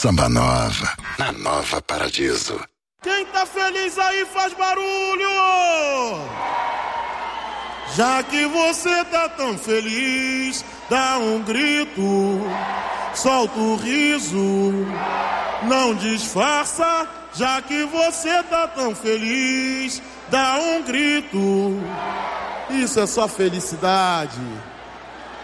Samba Nova, na Nova Paradiso. Quem tá feliz aí faz barulho! Já que você tá tão feliz, dá um grito, solta o riso, não disfarça. Já que você tá tão feliz, dá um grito, isso é só felicidade.